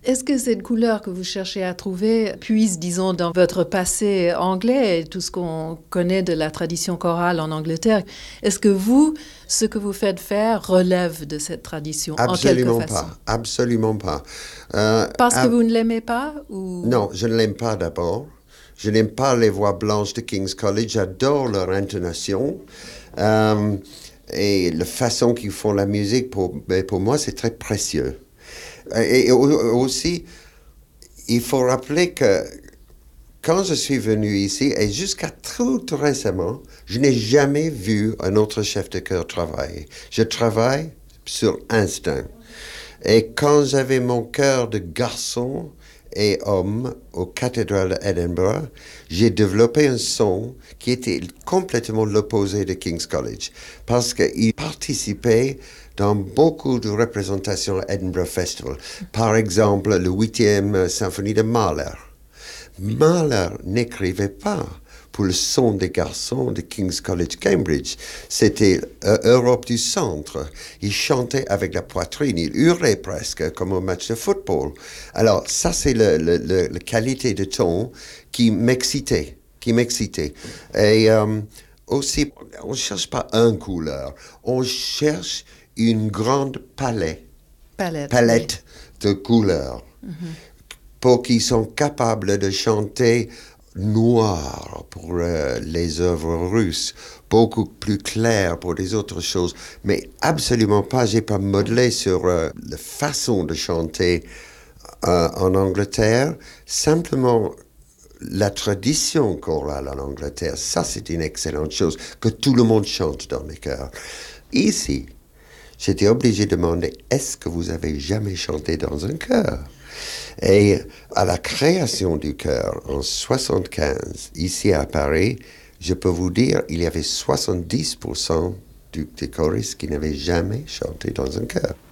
Est-ce que cette couleur que vous cherchez à trouver puise, disons, dans votre passé anglais et tout ce qu'on connaît de la tradition chorale en Angleterre? Est-ce que ce que vous faites faire relève de cette tradition en quelque façon? Absolument pas. Parce que vous ne l'aimez pas ou... Non, je ne l'aime pas d'abord. Je n'aime pas les voix blanches de King's College. J'adore leur intonation. Et la façon qu'ils font la musique, pour moi, c'est très précieux. Et aussi, il faut rappeler que quand je suis venu ici, et jusqu'à tout récemment, je n'ai jamais vu un autre chef de chœur travailler. Je travaille sur instinct. Et quand j'avais mon chœur de garçon et homme aux cathédrales d'Edinburgh, j'ai développé un son qui était complètement l'opposé de King's College, parce qu'il participait dans beaucoup de représentations à Edinburgh Festival. Par exemple, le 8e symphonie de Mahler. Mahler n'écrivait pas pour le son des garçons de King's College Cambridge. C'était Europe du Centre. Il chantait avec la poitrine, il hurlait presque comme un match de football. Alors ça, c'est la qualité de ton qui m'excitait. Et aussi, on ne cherche pas une couleur, on cherche une grande palette de couleurs. Pour qu'ils soient capables de chanter noir pour les œuvres russes, beaucoup plus clair pour des autres choses, mais absolument pas, j'ai pas modelé sur la façon de chanter en Angleterre, simplement la tradition chorale en Angleterre, ça c'est une excellente chose, que tout le monde chante dans les chœurs. Ici, j'étais obligé de demander, est-ce que vous avez jamais chanté dans un chœur? Et à la création du chœur en 1975, ici à Paris, je peux vous dire, il y avait 70% des choristes qui n'avaient jamais chanté dans un chœur.